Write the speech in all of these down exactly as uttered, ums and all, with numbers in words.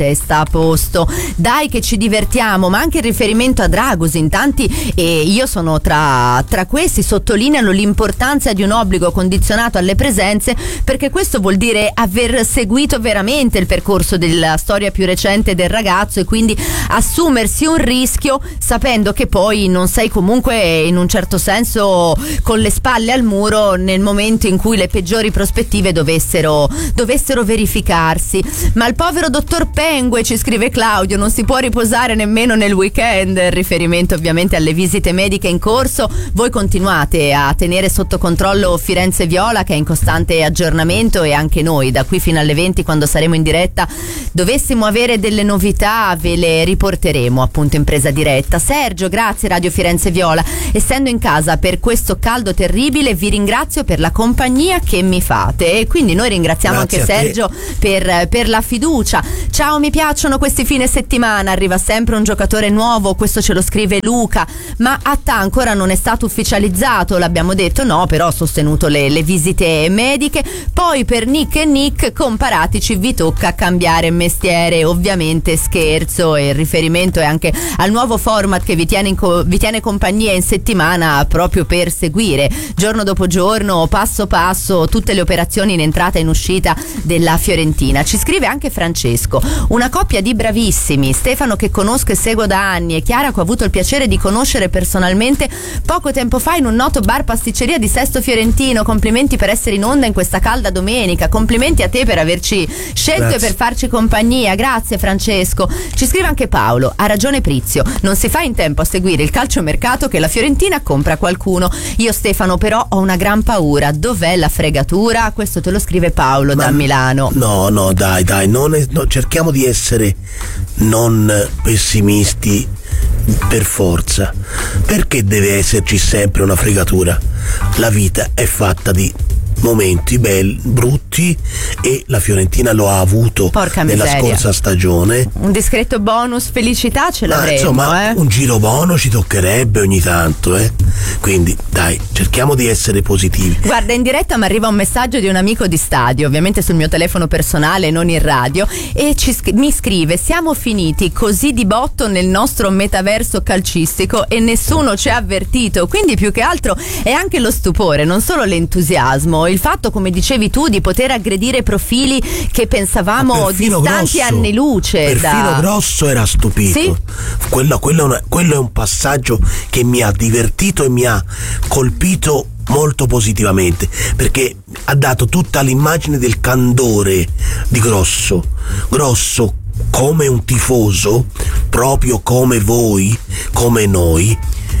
testa a posto. Dai che ci divertiamo, ma anche il riferimento a Dragusin, tanti, e io sono tra, tra questi, sottolineano l'importanza di un obbligo condizionato alle presenze, perché questo vuol dire aver seguito veramente il percorso della storia più recente del ragazzo e quindi assumersi un rischio sapendo che poi non sei comunque in un certo senso con le spalle al muro nel momento in cui le peggiori prospettive dovessero, dovessero verificarsi. Ma il povero dottor Pengue, ci scrive Claudio, non si può riposare nemmeno nel weekend, riferimento ovviamente alle visite mediche in corso. Voi continuate a tenere sotto controllo Firenze Viola, che è in costante aggiornamento, e anche noi da qui fino alle venti, quando saremo in diretta, dovessimo avere delle novità ve le riporteremo appunto in presa diretta. Sergio, grazie Radio Firenze Viola, essendo in casa per questo caldo terribile vi ringrazio per la compagnia che mi fate, e quindi noi ringraziamo grazie anche Sergio per, per la fiducia. Ciao, mi piacciono questi fine settimana, arriva sempre un giocatore nuovo, questo ce lo scrive Luca, ma Attà ancora non è stato ufficializzato, l'abbiamo detto, no, però ho sostenuto le, le visite mediche. Poi per Nick e Nick, comparatici, vi tocca cambiare mestiere. Ovviamente scherzo, e il riferimento è anche al nuovo format che vi tiene, in co- vi tiene compagnia in settimana, proprio per seguire giorno dopo giorno, passo passo, tutte le operazioni in entrata e in uscita della Fiorentina. Ci scrive anche Francesco, una coppia di bravissimi, Stefano che conosco e seguo da anni e Chiara che ho avuto il piacere di conoscere personalmente poco tempo fa in un noto bar pasticceria di Sesto Fiorentino. Complimenti per essere in onda in questa calda domenica, complimenti a te per averci scelto grazie. E per farci compagnia, grazie Francesco. Ci scrive anche Paolo, ha ragione Prizio, non si fa in tempo a seguire il calciomercato che la Fiorentina compra qualcuno. Io Stefano però ho una gran paura, dov'è la fregatura? Questo te lo scrive Paolo Ma da Milano. No, no, dai, dai, non è, no, cerchiamo di essere non pessimisti per forza. Perché deve esserci sempre una fregatura? La vita è fatta di momenti belli, brutti, e la Fiorentina lo ha avuto Porca nella miseria. scorsa stagione. Un discreto bonus felicità ce l'avremo, insomma, eh? un giro buono ci toccherebbe ogni tanto, eh? Quindi dai, cerchiamo di essere positivi. Guarda, in diretta mi arriva un messaggio di un amico di stadio, ovviamente sul mio telefono personale, non in radio, e ci, mi scrive: siamo finiti così di botto nel nostro metaverso calcistico e nessuno ci ha avvertito. Quindi più che altro è anche lo stupore, non solo l'entusiasmo, il fatto, come dicevi tu, di poter aggredire profili che pensavamo distanti Grosso, anni luce. Perfino da... Grosso era stupito. Sì? Quello, quello, è una, quello è un passaggio che mi ha divertito e mi ha colpito molto positivamente, perché ha dato tutta l'immagine del candore di Grosso. Grosso come un tifoso, proprio come voi, come noi,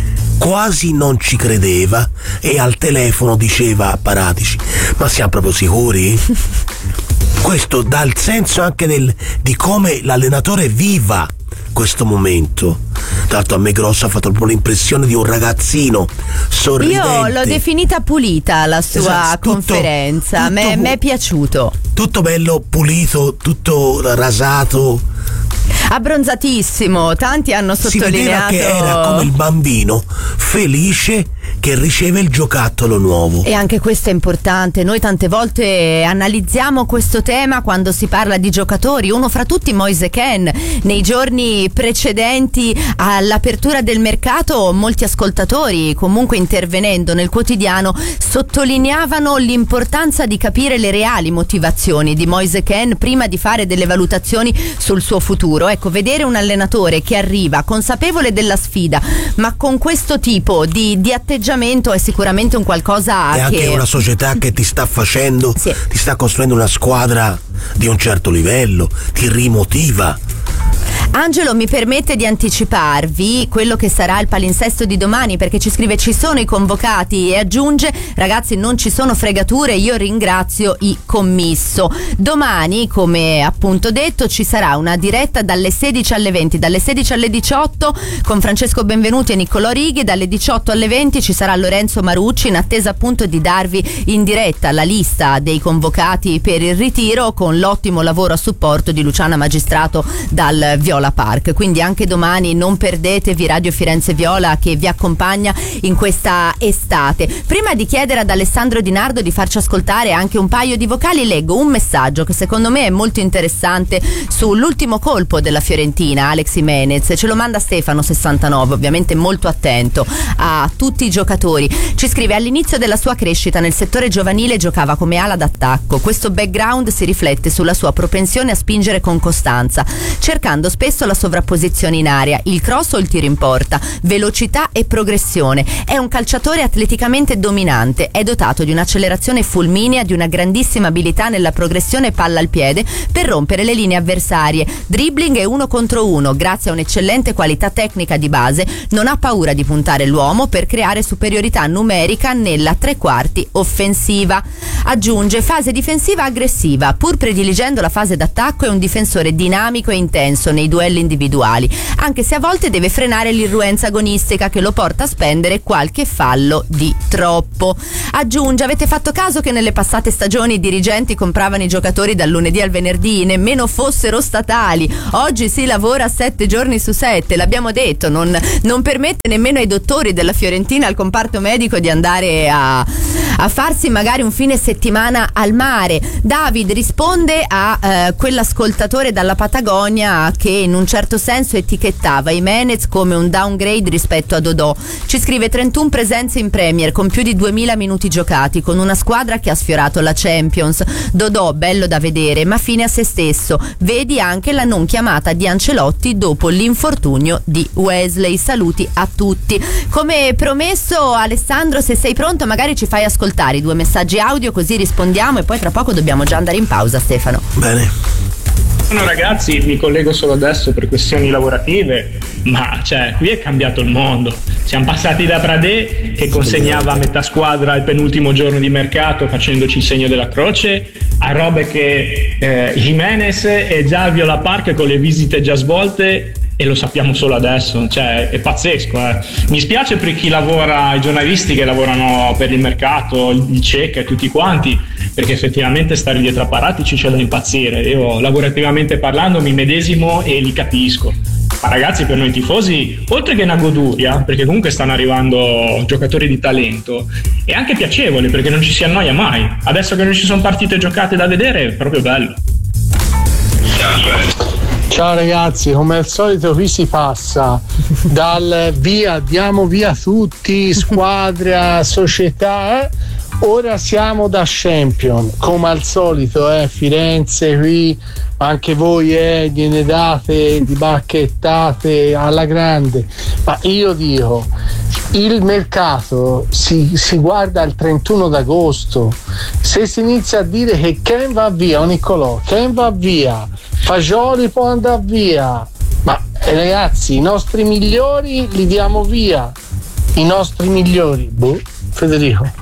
quasi non ci credeva e al telefono diceva a Paratici: ma siamo proprio sicuri? Questo dà il senso anche del, di come l'allenatore viva questo momento. Tra l'altro a me Grosso ha fatto proprio l'impressione di un ragazzino sorridente. Io l'ho definita pulita la sua esatto, conferenza, mi è piaciuto. Tutto bello, pulito, tutto rasato, abbronzatissimo. Tanti hanno sottolineato si vedeva che era come il bambino felice che riceve il giocattolo nuovo. E anche questo è importante. Noi tante volte analizziamo questo tema quando si parla di giocatori, uno fra tutti Moise Kean. Nei giorni precedenti all'apertura del mercato molti ascoltatori, comunque intervenendo nel quotidiano, sottolineavano l'importanza di capire le reali motivazioni di Moise Kean prima di fare delle valutazioni sul suo futuro. Ecco, vedere un allenatore che arriva consapevole della sfida ma con questo tipo di, di atteggiamento è sicuramente un qualcosa è che... anche una società che ti sta facendo, sì. ti sta costruendo una squadra di un certo livello, ti rimotiva. Angelo mi permette di anticiparvi quello che sarà il palinsesto di domani, perché ci scrive: ci sono i convocati, e aggiunge: ragazzi, non ci sono fregature, io ringrazio i commisso. Domani, come appunto detto, ci sarà una diretta dalle sedici alle venti, dalle sedici alle diciotto con Francesco Benvenuti e Niccolò Righi, dalle diciotto alle venti ci sarà Lorenzo Marucci, in attesa appunto di darvi in diretta la lista dei convocati per il ritiro, con l'ottimo lavoro a supporto di Luciana Magistrato dal Viola Viola Park, quindi anche domani non perdetevi Radio Firenze Viola che vi accompagna in questa estate. Prima di chiedere ad Alessandro Di Nardo di farci ascoltare anche un paio di vocali, leggo un messaggio che secondo me è molto interessante sull'ultimo colpo della Fiorentina, Alex Jimenez. Ce lo manda Stefano sessantanove, ovviamente molto attento a tutti i giocatori. Ci scrive: all'inizio della sua crescita nel settore giovanile giocava come ala d'attacco. Questo background si riflette sulla sua propensione a spingere con costanza, cercando spesso la sovrapposizione in area, il cross o il tiro in porta, velocità e progressione. È un calciatore atleticamente dominante, è dotato di un'accelerazione fulminea, di una grandissima abilità nella progressione palla al piede per rompere le linee avversarie, dribbling e uno contro uno. Grazie a un'eccellente qualità tecnica di base non ha paura di puntare l'uomo per creare superiorità numerica nella tre quarti offensiva. Aggiunge: fase difensiva aggressiva, pur prediligendo la fase d'attacco è un difensore dinamico e intenso nei duelli individuali, anche se a volte deve frenare l'irruenza agonistica che lo porta a spendere qualche fallo di troppo. Aggiunge: avete fatto caso che nelle passate stagioni i dirigenti compravano i giocatori dal lunedì al venerdì, nemmeno fossero statali? Oggi si lavora sette giorni su sette, l'abbiamo detto, non, non permette nemmeno ai dottori della Fiorentina, al comparto medico, di andare a, a farsi magari un fine settimana al mare. David risponde a eh, quell'ascoltatore dalla Patagonia che in un certo senso etichettava Jimenez come un downgrade rispetto a Dodò. Ci scrive: trentuno presenze in Premier con più di duemila minuti giocati, con una squadra che ha sfiorato la Champions. Dodò bello da vedere ma fine a se stesso, vedi anche la non chiamata di Ancelotti dopo l'infortunio di Wesley. Saluti a tutti. Come promesso, Alessandro, se sei pronto magari ci fai ascoltare i due messaggi audio così rispondiamo e poi tra poco dobbiamo già andare in pausa. Stefano. Bene. No, ragazzi, mi collego solo adesso per questioni lavorative, ma cioè qui è cambiato il mondo. Siamo passati da Pradè che consegnava a metà squadra il penultimo giorno di mercato facendoci il segno della croce, a robe che eh, Jimenez è già a Viola Park con le visite già svolte e lo sappiamo solo adesso, cioè è pazzesco. Eh. Mi spiace per chi lavora, i giornalisti che lavorano per il mercato, il C E C e tutti quanti, perché effettivamente stare dietro a Paratici c'è da impazzire. Io lavorativamente parlando mi medesimo e li capisco, ma ragazzi, per noi tifosi, oltre che una goduria, perché comunque stanno arrivando giocatori di talento, è anche piacevole perché non ci si annoia mai. Adesso che non ci sono partite giocate da vedere è proprio bello. Ciao ragazzi, come al solito qui si passa dal via, diamo via tutti, squadra, società, eh? Ora siamo da Champion, come al solito, eh? Firenze qui, anche voi eh, gliene date di bacchettate alla grande, ma io dico, il mercato si, si guarda il trentuno d'agosto. Se si inizia a dire che Ken va via, o Niccolò, Ken va via, Fagioli può andare via, ma eh, ragazzi, i nostri migliori li diamo via, i nostri migliori, boh, Federico.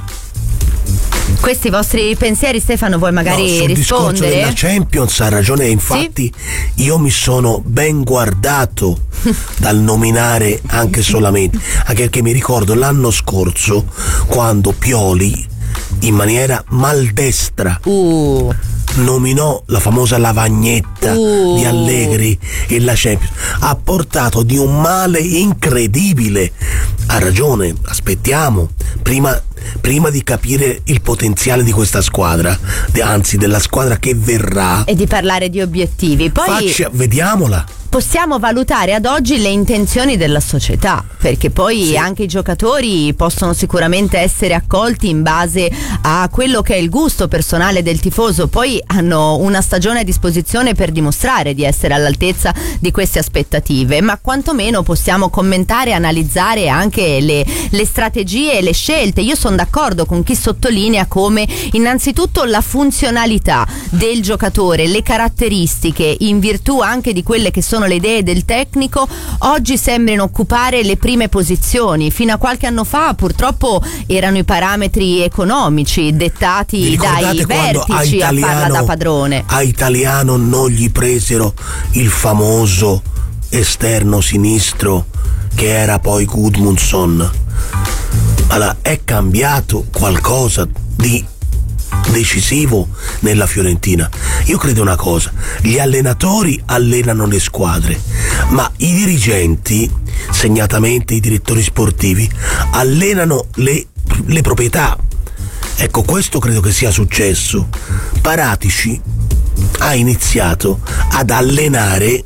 Questi vostri pensieri, Stefano, vuoi magari no, sul rispondere? Discorso della Champions ha ragione, infatti sì? Io mi sono ben guardato dal nominare anche solamente, anche perché mi ricordo l'anno scorso quando Pioli in maniera maldestra uh. nominò la famosa lavagnetta uh. di Allegri e la Champions, ha portato di un male incredibile. Ha ragione, aspettiamo prima prima di capire il potenziale di questa squadra, anzi della squadra che verrà, e di parlare di obiettivi. Poi Faccia, vediamola. Possiamo valutare ad oggi le intenzioni della società, perché poi sì. Anche i giocatori possono sicuramente essere accolti in base a quello che è il gusto personale del tifoso. Poi hanno una stagione a disposizione per dimostrare di essere all'altezza di queste aspettative, ma quantomeno possiamo commentare e analizzare anche le, le strategie e le scelte. Io sono d'accordo con chi sottolinea come innanzitutto la funzionalità del giocatore, le caratteristiche, in virtù anche di quelle che sono le idee del tecnico, oggi sembrano occupare le prime posizioni. Fino a qualche anno fa purtroppo erano i parametri economici dettati dai vertici Italiano, a farla da padrone. A Italiano non gli presero il famoso esterno sinistro che era poi Gudmundsson. Allora è cambiato qualcosa di decisivo nella Fiorentina. Io credo una cosa: gli allenatori allenano le squadre, ma i dirigenti, segnatamente i direttori sportivi, allenano le, le proprietà. Ecco, questo credo che sia successo. Paratici ha iniziato ad allenare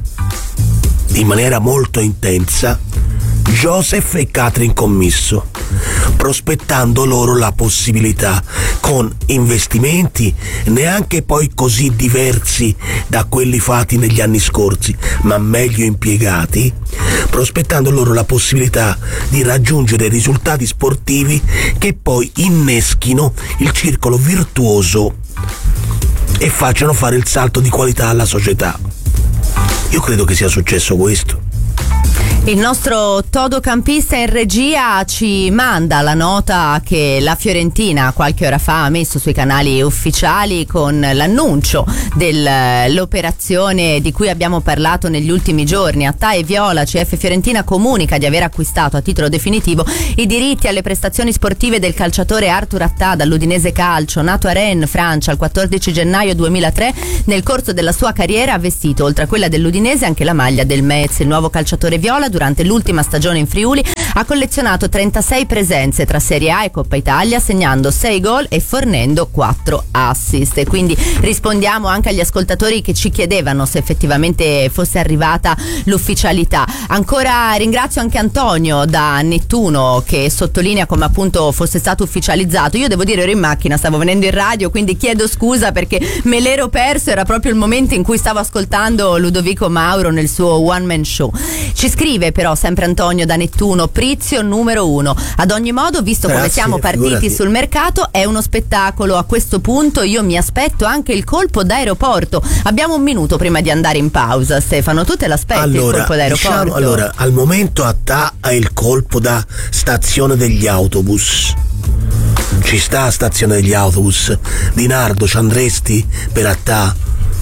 in maniera molto intensa Joseph e Catherine Commisso, prospettando loro la possibilità, con investimenti neanche poi così diversi da quelli fatti negli anni scorsi, ma meglio impiegati, prospettando loro la possibilità di raggiungere risultati sportivi che poi inneschino il circolo virtuoso e facciano fare il salto di qualità alla società. Io credo che sia successo questo. Il nostro todocampista in regia ci manda la nota che la Fiorentina qualche ora fa ha messo sui canali ufficiali con l'annuncio dell'operazione di cui abbiamo parlato negli ultimi giorni. Attà e Viola, C F Fiorentina comunica di aver acquistato a titolo definitivo i diritti alle prestazioni sportive del calciatore Arthur Attà dall'Udinese Calcio, nato a Rennes, Francia, il quattordici gennaio duemilatré. Nel corso della sua carriera ha vestito, oltre a quella dell'Udinese, anche la maglia del Metz. Il nuovo calciatore viola, durante l'ultima stagione in Friuli, ha collezionato trentasei presenze tra Serie A e Coppa Italia, segnando sei gol e fornendo quattro assist. E quindi rispondiamo anche agli ascoltatori che ci chiedevano se effettivamente fosse arrivata l'ufficialità. Ancora ringrazio anche Antonio da Nettuno che sottolinea come appunto fosse stato ufficializzato. Io devo dire, ero in macchina, stavo venendo in radio, quindi chiedo scusa perché me l'ero perso, era proprio il momento in cui stavo ascoltando Ludovico Mauro nel suo one man show. Ci scrive però sempre Antonio da Nettuno: Prizio numero uno. Ad ogni modo, visto come Grazie, siamo partiti figurati. sul mercato, è uno spettacolo. A questo punto io mi aspetto anche il colpo d'aeroporto. Abbiamo un minuto prima di andare in pausa, Stefano, tu te l'aspetti allora, il colpo d'aeroporto? Diciamo, allora, al momento Attà ha il colpo da stazione degli autobus. Ci sta a stazione degli autobus. Dinardo, ci andresti per Attà?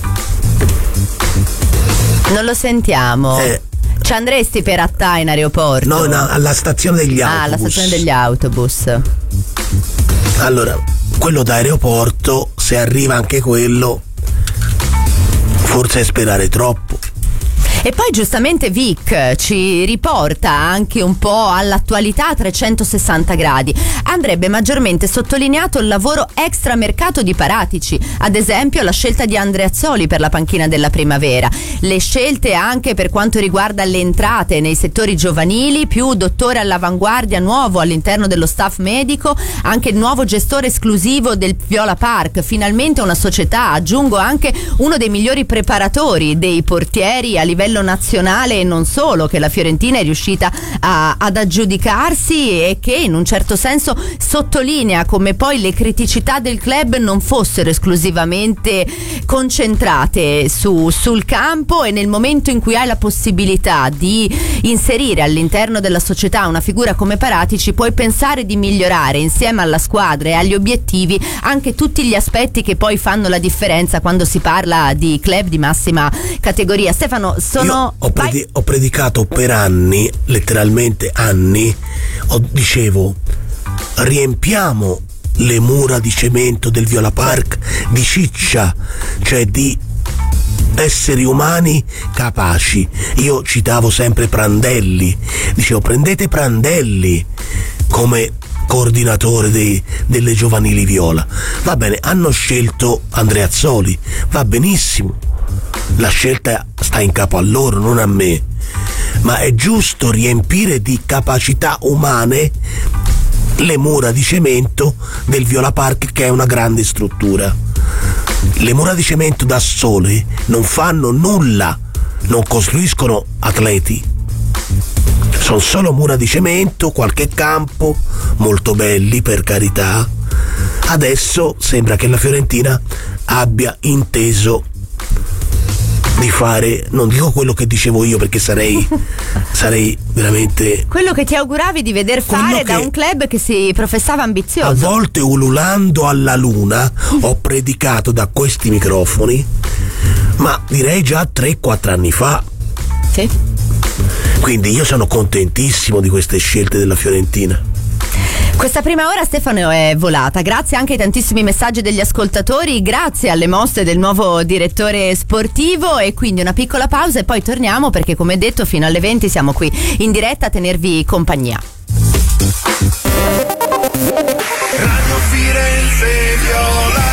Non lo sentiamo. Eh, Ci andresti per Attà in aeroporto? No, no, alla stazione degli autobus. Ah, alla stazione degli autobus. Allora, quello d'aeroporto, se arriva anche quello, forse è sperare troppo. E poi giustamente Vic ci riporta anche un po' all'attualità a trecentosessanta gradi. Andrebbe maggiormente sottolineato il lavoro extramercato di Paratici, ad esempio la scelta di Andreazzoli per la panchina della primavera, le scelte anche per quanto riguarda le entrate nei settori giovanili, più dottore all'avanguardia nuovo all'interno dello staff medico, anche il nuovo gestore esclusivo del Viola Park, finalmente una società, aggiungo anche uno dei migliori preparatori dei portieri a livello nazionale e non solo, che la Fiorentina è riuscita a, ad aggiudicarsi e che in un certo senso sottolinea come poi le criticità del club non fossero esclusivamente concentrate su, sul campo, e nel momento in cui hai la possibilità di inserire all'interno della società una figura come Paratici, puoi pensare di migliorare insieme alla squadra e agli obiettivi anche tutti gli aspetti che poi fanno la differenza quando si parla di club di massima categoria. Stefano, sono Io ho, predi- ho predicato per anni, letteralmente anni, ho, dicevo, riempiamo le mura di cemento del Viola Park di ciccia, cioè di esseri umani capaci. Io citavo sempre Prandelli, dicevo prendete Prandelli come coordinatore dei, delle giovanili viola. Va bene, hanno scelto Andreazzoli, va benissimo, la scelta sta in capo a loro, non a me, ma è giusto riempire di capacità umane le mura di cemento del Viola Park, che è una grande struttura. Le mura di cemento da sole non fanno nulla, non costruiscono atleti, sono solo mura di cemento, qualche campo, molto belli per carità. Adesso sembra che la Fiorentina abbia inteso di fare, non dico quello che dicevo io perché sarei sarei veramente quello che ti auguravi di veder fare che, da un club che si professava ambizioso. A volte, ululando alla luna, ho predicato da questi microfoni, ma direi già tre quattro anni fa. Sì. Quindi io sono contentissimo di queste scelte della Fiorentina. Questa prima ora, Stefano, è volata, grazie anche ai tantissimi messaggi degli ascoltatori, grazie alle mosse del nuovo direttore sportivo, e quindi una piccola pausa e poi torniamo, perché come detto fino alle venti siamo qui in diretta a tenervi compagnia. Radio Firenze Viola.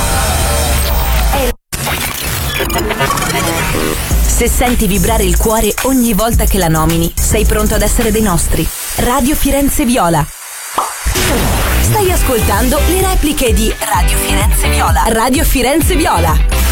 Se senti vibrare il cuore ogni volta che la nomini, sei pronto ad essere dei nostri. Radio Firenze Viola. Stai ascoltando le repliche di Radio Firenze Viola. Radio Firenze Viola.